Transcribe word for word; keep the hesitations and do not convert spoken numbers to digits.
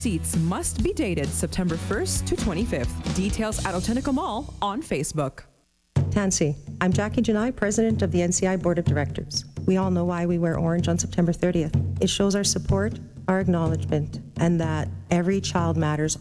Seats must be dated September first to twenty-fifth. Details at Otenica Mall on Facebook. Tansy. I'm Jackie Janai, President of the N C I Board of Directors. We all know why we wear orange on September thirtieth. It shows our support, our acknowledgement, and that every child matters